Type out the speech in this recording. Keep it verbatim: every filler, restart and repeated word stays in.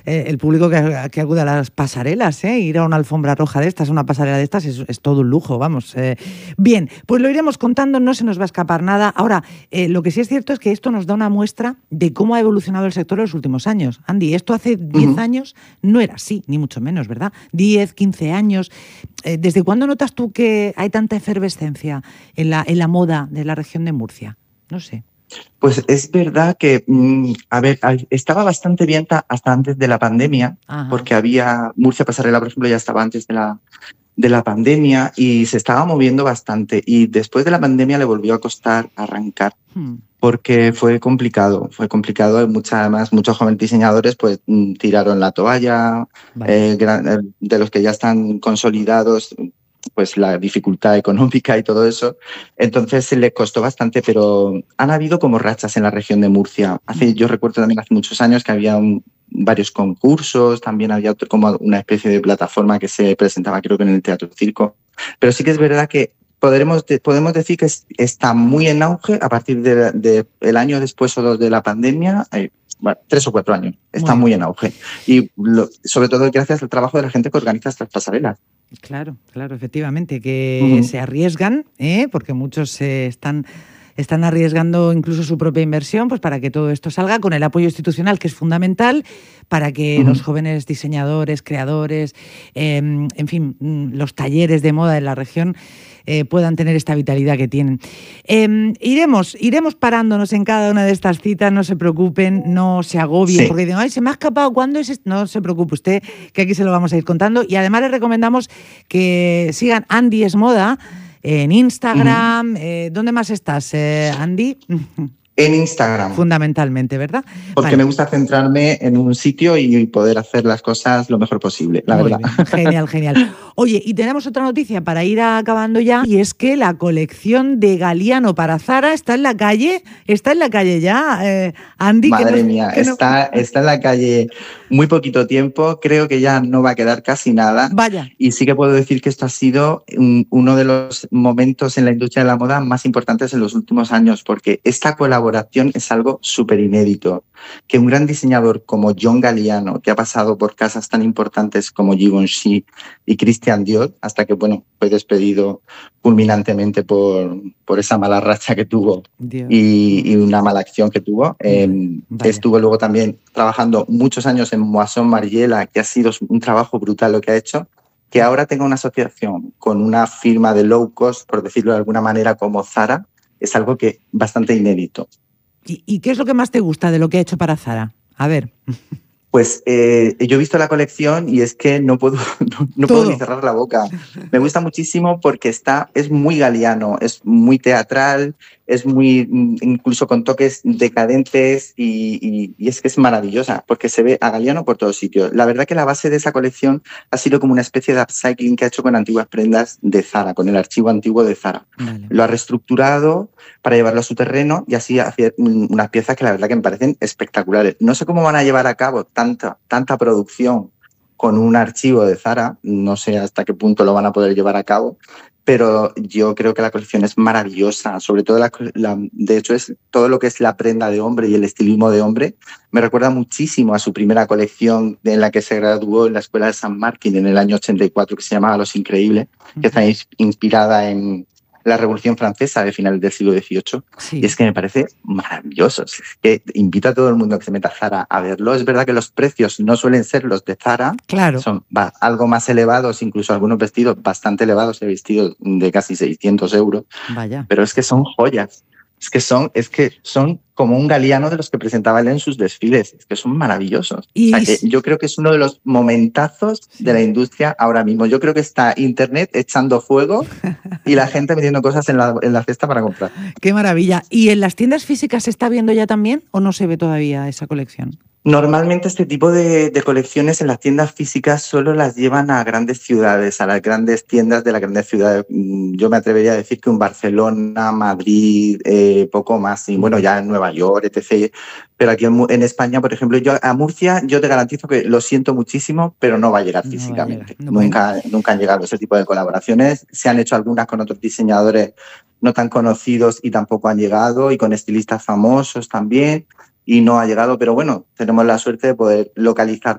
eh, el público que, que acude a las pasarelas, ¿eh? Ir a una alfombra roja de estas, una pasarela de estas, es, es todo un lujo, vamos. Eh. Bien, pues lo iremos contando, no se nos va a escapar nada. Ahora, eh, lo que sí es cierto es que esto nos da una muestra de cómo ha evolucionado el sector en los últimos años. Andy, esto hace diez uh-huh. años no era así, ni mucho menos, ¿verdad? diez, quince años. Eh, ¿Desde cuándo notas tú que hay tanta efervescencia en la, en la moda de la región de Murcia? No sé. Pues es verdad que, a ver, estaba bastante bien hasta antes de la pandemia, Ajá. porque había, Murcia Pasarela, por ejemplo, ya estaba antes de la, de la pandemia y se estaba moviendo bastante. Y después de la pandemia le volvió a costar arrancar, hmm. porque fue complicado, fue complicado. Mucha, además, muchos jóvenes diseñadores pues tiraron la toalla, vale. eh, de los que ya están consolidados, pues la dificultad económica y todo eso. Entonces les costó bastante, pero han habido como rachas en la región de Murcia. Hace, yo recuerdo también hace muchos años que había un, varios concursos, también había otro, como una especie de plataforma que se presentaba creo que en el Teatro Circo. Pero sí que es verdad que podremos, podemos decir que está muy en auge a partir del de, de año después o de la pandemia. Eh, Bueno, tres o cuatro años. Está muy, muy en auge. Y lo, sobre todo gracias al trabajo de la gente que organiza estas pasarelas. Claro, claro, efectivamente, que uh-huh. se arriesgan, ¿eh? Porque muchos eh, están, están arriesgando incluso su propia inversión pues para que todo esto salga con el apoyo institucional, que es fundamental para que uh-huh. los jóvenes diseñadores, creadores, eh, en fin, los talleres de moda en la región Eh, puedan tener esta vitalidad que tienen. Eh, iremos, iremos parándonos en cada una de estas citas, no se preocupen, no se agobien, sí. porque dicen, ay, se me ha escapado, ¿cuándo es esto? No se preocupe usted, que aquí se lo vamos a ir contando. Y además les recomendamos que sigan Andy es Moda en Instagram. Uh-huh. Eh, ¿Dónde más estás, eh, Andy? En Instagram. Fundamentalmente, ¿verdad? Porque vale. me gusta centrarme en un sitio y poder hacer las cosas lo mejor posible, la Muy verdad. Bien. Genial, genial. Oye, y tenemos otra noticia para ir acabando ya, y es que la colección de Galiano para Zara está en la calle, está en la calle ya, eh, Andy. Madre que no, mía, que está, no... está en la calle muy poquito tiempo, creo que ya no va a quedar casi nada. Vaya. Y sí que puedo decir que esto ha sido un, uno de los momentos en la industria de la moda más importantes en los últimos años, porque esta colaboración es algo súper inédito. Que un gran diseñador como John Galliano, que ha pasado por casas tan importantes como Givenchy y Christian Dior, hasta que bueno, fue despedido fulminantemente por, por esa mala racha que tuvo y, y una mala acción que tuvo. Eh, estuvo luego también trabajando muchos años en Moisson Margiela, que ha sido un trabajo brutal lo que ha hecho. Que ahora tenga una asociación con una firma de low cost, por decirlo de alguna manera, como Zara, es algo que bastante inédito. ¿Y, ¿Y qué es lo que más te gusta de lo que ha hecho para Zara? A ver. Pues eh, yo he visto la colección y es que no puedo, no, no puedo ni cerrar la boca. Me gusta muchísimo porque está, es muy Galiano, es muy teatral, es muy, incluso con toques decadentes y, y, y es que es maravillosa porque se ve a Galiano por todos sitios. La verdad que la base de esa colección ha sido como una especie de upcycling que ha hecho con antiguas prendas de Zara, con el archivo antiguo de Zara. Vale. Lo ha reestructurado para llevarlo a su terreno y así hacer unas piezas que la verdad que me parecen espectaculares. No sé cómo van a llevar a cabo tanta, tanta producción con un archivo de Zara, no sé hasta qué punto lo van a poder llevar a cabo, pero yo creo que la colección es maravillosa, sobre todo, la, la, de hecho, es todo lo que es la prenda de hombre y el estilismo de hombre, me recuerda muchísimo a su primera colección en la que se graduó en la Escuela de San Martín en el año ochenta y cuatro, que se llamaba Los Increíbles, que está inspirada en la Revolución Francesa de finales del siglo dieciocho, sí. Y es que me parece maravilloso. Es que invito a todo el mundo a que se meta a Zara a verlo. Es verdad que los precios no suelen ser los de Zara, claro. Son va, algo más elevados, incluso algunos vestidos bastante elevados, he vestido de casi seiscientos euros, Vaya. Pero es que son joyas. Es que son, es que son como un Galiano de los que presentaba él en sus desfiles. Es que son maravillosos. Y... O sea, que yo creo que es uno de los momentazos sí. de la industria ahora mismo. Yo creo que está Internet echando fuego y la gente metiendo cosas en la, en la cesta para comprar. ¡Qué maravilla! ¿Y en las tiendas físicas se está viendo ya también o no se ve todavía esa colección? Normalmente este tipo de, de colecciones en las tiendas físicas solo las llevan a grandes ciudades, a las grandes tiendas de las grandes ciudades. Yo me atrevería a decir que en Barcelona, Madrid, eh, poco más, y bueno, ya en Nueva York, etcétera. Pero aquí en, en España, por ejemplo, yo a Murcia, yo te garantizo que lo siento muchísimo, pero no va a llegar no físicamente. A llegar. No nunca, bueno. nunca han llegado ese tipo de colaboraciones. Se han hecho algunas con otros diseñadores no tan conocidos y tampoco han llegado, y con estilistas famosos también. Y no ha llegado, pero bueno, tenemos la suerte de poder localizar